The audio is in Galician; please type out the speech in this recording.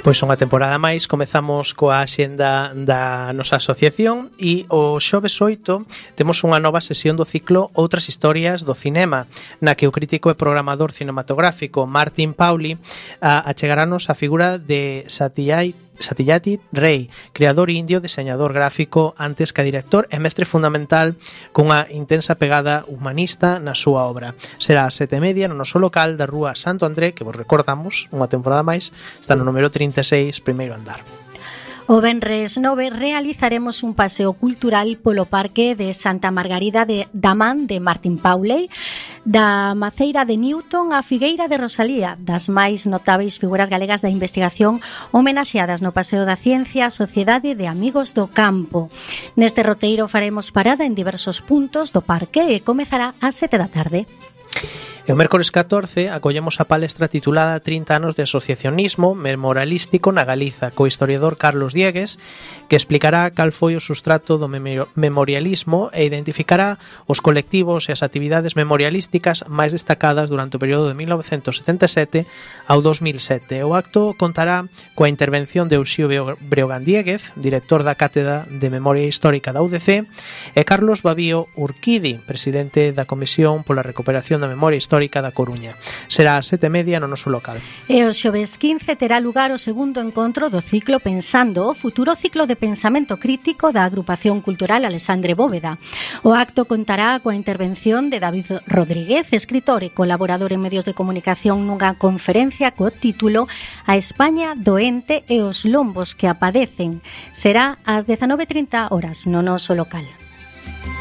Pois unha temporada máis comezamos coa axenda da nosa asociación e o xoves 8 temos unha nova sesión do ciclo Outras historias do cinema, na que o crítico e programador cinematográfico Martin Pauly achegarános a figura de Satyajit Ray, creador indio, diseñador gráfico antes que director e mestre fundamental cunha intensa pegada humanista na súa obra. Será ás 7:30 no noso local da Rúa Santo André, que vos recordamos, unha temporada máis, está no número 36, primeiro andar. O venres 9 realizaremos un paseo cultural polo Parque de Santa Margarida da Man de Martin Pauly, da Maceira de Newton á Figueira de Rosalía, das máis notáveis figuras galegas da investigación homenaxeadas no Paseo da Ciencia, Sociedade de Amigos do Campo. Neste roteiro faremos parada en diversos puntos do parque e comezará ás 7 da tarde. E o mércores 14 acollemos a palestra titulada 30 anos de asociacionismo memorialístico na Galiza, co historiador Carlos Diegues, que explicará cal foi o sustrato do memorialismo e identificará os colectivos e as actividades memorialísticas máis destacadas durante o período de 1977 ao 2007. O acto contará coa intervención de Uxío Breogán Dieguez, director da Cátedra de Memoria Histórica da UDC, e Carlos Babío Urquidi, presidente da Comisión pola Recuperación da Memoria Histórica da Coruña. Será ás 7:30 no noso local. E o xoves 15 terá lugar o segundo encontro do ciclo Pensando o futuro, ciclo de pensamento crítico da Agrupación Cultural Alexandre Bóveda. O acto contará coa intervención de David Rodríguez, escritor e colaborador en medios de comunicación nunha conferencia co título A España doente e os lombos que apadecen. Será ás 19:30 horas no noso local.